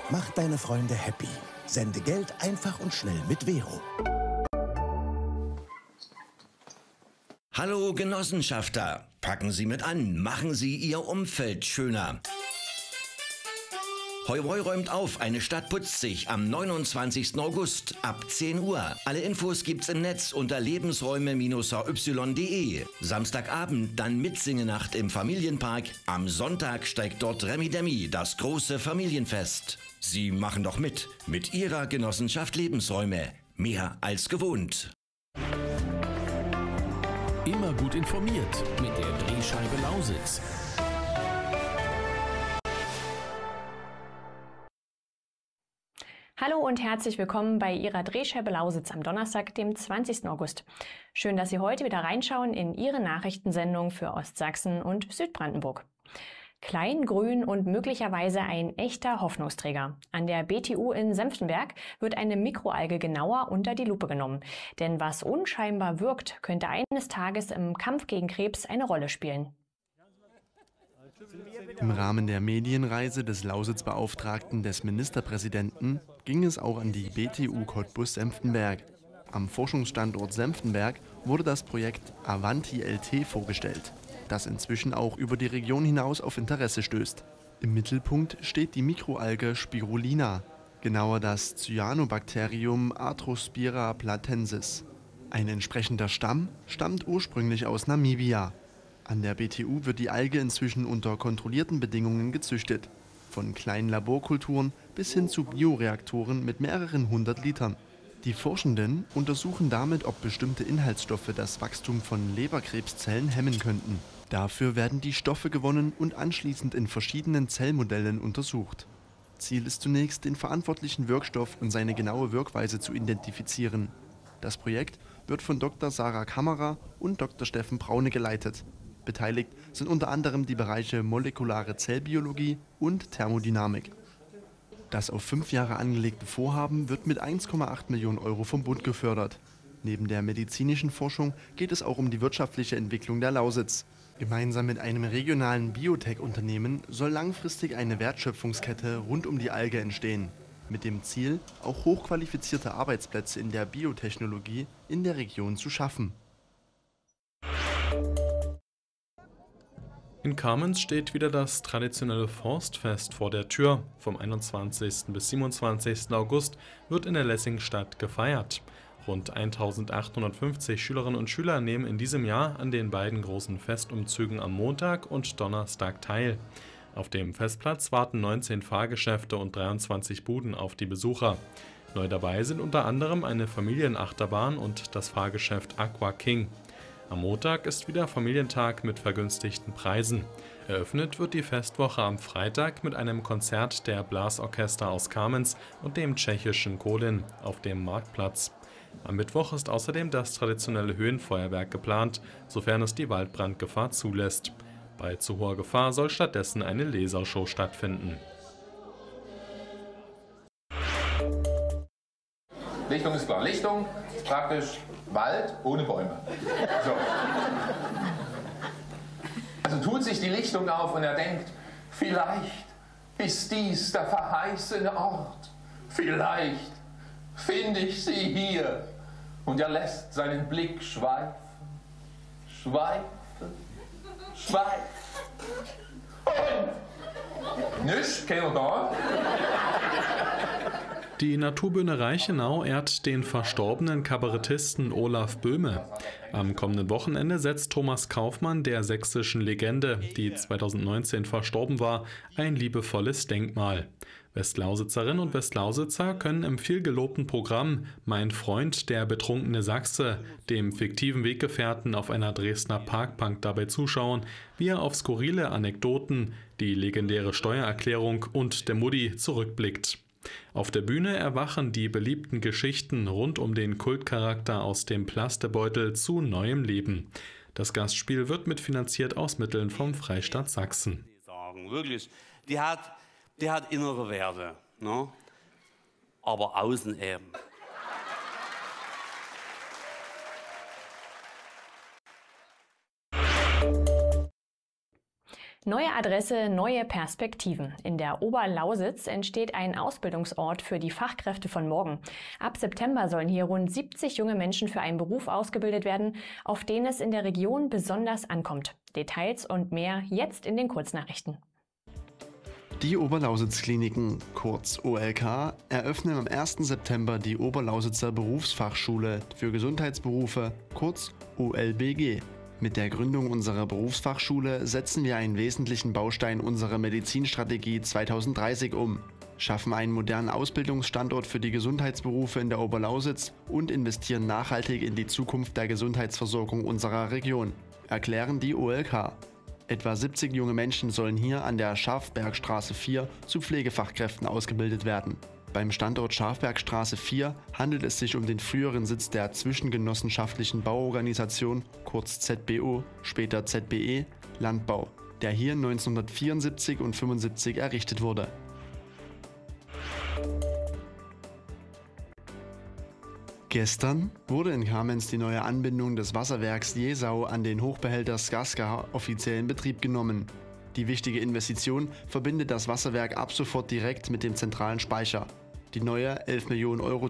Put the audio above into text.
Mach deine Freunde happy. Sende Geld einfach und schnell mit Vero. Hallo Genossenschafter, packen Sie mit an, machen Sie Ihr Umfeld schöner. Heu räumt auf, eine Stadt putzt sich am 29. August ab 10 Uhr. Alle Infos gibt's im Netz unter lebensräume-hy.de. Samstagabend dann Mitsingenacht im Familienpark. Am Sonntag steigt dort Remi Demi, das große Familienfest. Sie machen doch mit Ihrer Genossenschaft Lebensräume. Mehr als gewohnt. Immer gut informiert mit der Drehscheibe Lausitz. Hallo und herzlich willkommen bei Ihrer Drehscheibe Lausitz am Donnerstag, dem 20. August. Schön, dass Sie heute wieder reinschauen in Ihre Nachrichtensendung für Ostsachsen und Südbrandenburg. Klein, grün und möglicherweise ein echter Hoffnungsträger. An der BTU in Senftenberg wird eine Mikroalge genauer unter die Lupe genommen. Denn was unscheinbar wirkt, könnte eines Tages im Kampf gegen Krebs eine Rolle spielen. Im Rahmen der Medienreise des Lausitz-Beauftragten des Ministerpräsidenten ging es auch an die BTU Cottbus-Senftenberg. Am Forschungsstandort Senftenberg wurde das Projekt Avanti LT vorgestellt, das inzwischen auch über die Region hinaus auf Interesse stößt. Im Mittelpunkt steht die Mikroalge Spirulina, genauer das Cyanobacterium Arthrospira platensis. Ein entsprechender Stamm stammt ursprünglich aus Namibia. An der BTU wird die Alge inzwischen unter kontrollierten Bedingungen gezüchtet. Von kleinen Laborkulturen bis hin zu Bioreaktoren mit mehreren hundert Litern. Die Forschenden untersuchen damit, ob bestimmte Inhaltsstoffe das Wachstum von Leberkrebszellen hemmen könnten. Dafür werden die Stoffe gewonnen und anschließend in verschiedenen Zellmodellen untersucht. Ziel ist zunächst, den verantwortlichen Wirkstoff und seine genaue Wirkweise zu identifizieren. Das Projekt wird von Dr. Sarah Kammerer und Dr. Steffen Braune geleitet. Beteiligt sind unter anderem die Bereiche molekulare Zellbiologie und Thermodynamik. Das auf 5 Jahre angelegte Vorhaben wird mit 1,8 Millionen Euro vom Bund gefördert. Neben der medizinischen Forschung geht es auch um die wirtschaftliche Entwicklung der Lausitz. Gemeinsam mit einem regionalen Biotech-Unternehmen soll langfristig eine Wertschöpfungskette rund um die Alge entstehen. Mit dem Ziel, auch hochqualifizierte Arbeitsplätze in der Biotechnologie in der Region zu schaffen. In Kamenz steht wieder das traditionelle Forstfest vor der Tür. Vom 21. bis 27. August wird in der Lessingstadt gefeiert. Rund 1850 Schülerinnen und Schüler nehmen in diesem Jahr an den beiden großen Festumzügen am Montag und Donnerstag teil. Auf dem Festplatz warten 19 Fahrgeschäfte und 23 Buden auf die Besucher. Neu dabei sind unter anderem eine Familienachterbahn und das Fahrgeschäft Aqua King. Am Montag ist wieder Familientag mit vergünstigten Preisen. Eröffnet wird die Festwoche am Freitag mit einem Konzert der Blasorchester aus Kamenz und dem tschechischen Kolin auf dem Marktplatz. Am Mittwoch ist außerdem das traditionelle Höhenfeuerwerk geplant, sofern es die Waldbrandgefahr zulässt. Bei zu hoher Gefahr soll stattdessen eine Lasershow stattfinden. Lichtung ist klar. Lichtung ist praktisch Wald ohne Bäume. So. Also tut sich die Lichtung auf und er denkt, vielleicht ist dies der verheißene Ort. Vielleicht finde ich sie hier. Und er lässt seinen Blick schweifen, schweifen, schweifen. Und nichts, keiner da. Die Naturbühne Reichenau ehrt den verstorbenen Kabarettisten Olaf Böhme. Am kommenden Wochenende setzt Thomas Kaufmann der sächsischen Legende, die 2019 verstorben war, ein liebevolles Denkmal. Westlausitzerinnen und Westlausitzer können im vielgelobten Programm Mein Freund, der betrunkene Sachse, dem fiktiven Weggefährten auf einer Dresdner Parkbank dabei zuschauen, wie er auf skurrile Anekdoten, die legendäre Steuererklärung und der Mutti zurückblickt. Auf der Bühne erwachen die beliebten Geschichten rund um den Kultcharakter aus dem Plastebeutel zu neuem Leben. Das Gastspiel wird mitfinanziert aus Mitteln vom Freistaat Sachsen. Wirklich, die hat innere Werte, ne? Aber außen eben. Neue Adresse, neue Perspektiven. In der Oberlausitz entsteht ein Ausbildungsort für die Fachkräfte von morgen. Ab September sollen hier rund 70 junge Menschen für einen Beruf ausgebildet werden, auf den es in der Region besonders ankommt. Details und mehr jetzt in den Kurznachrichten. Die Oberlausitz-Kliniken, kurz OLK, eröffnen am 1. September die Oberlausitzer Berufsfachschule für Gesundheitsberufe, kurz OLBG. Mit der Gründung unserer Berufsfachschule setzen wir einen wesentlichen Baustein unserer Medizinstrategie 2030 um, schaffen einen modernen Ausbildungsstandort für die Gesundheitsberufe in der Oberlausitz und investieren nachhaltig in die Zukunft der Gesundheitsversorgung unserer Region, erklären die OLK. Etwa 70 junge Menschen sollen hier an der Schafbergstraße 4 zu Pflegefachkräften ausgebildet werden. Beim Standort Schafbergstraße 4 handelt es sich um den früheren Sitz der Zwischengenossenschaftlichen Bauorganisation, kurz ZBO, später ZBE, Landbau, der hier 1974 und 75 errichtet wurde. Gestern wurde in Kamenz die neue Anbindung des Wasserwerks Jesau an den Hochbehälter Skarsgar offiziell in Betrieb genommen. Die wichtige Investition verbindet das Wasserwerk ab sofort direkt mit dem zentralen Speicher. Die neue 11 Millionen €